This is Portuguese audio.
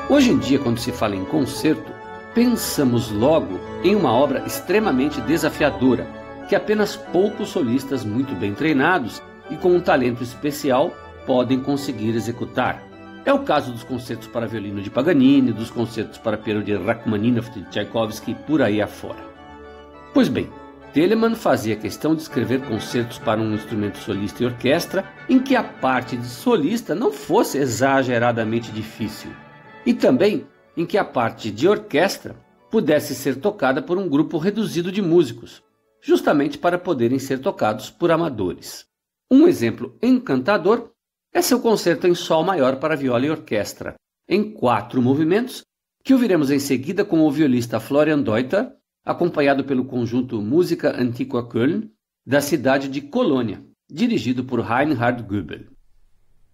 Hoje em dia, quando se fala em concerto, pensamos logo em uma obra extremamente desafiadora, que apenas poucos solistas muito bem treinados e com um talento especial podem conseguir executar. É o caso dos concertos para violino de Paganini, dos concertos para piano de Rachmaninoff, de Tchaikovsky e por aí afora. Pois bem, Telemann fazia questão de escrever concertos para um instrumento solista e orquestra em que a parte de solista não fosse exageradamente difícil e também em que a parte de orquestra pudesse ser tocada por um grupo reduzido de músicos, justamente para poderem ser tocados por amadores. Um exemplo encantador é seu concerto em sol maior para viola e orquestra, em 4 movimentos, que ouviremos em seguida com o violista Florian Deuter, acompanhado pelo conjunto Música Antiqua Köln, da cidade de Colônia, dirigido por Reinhard Goebel.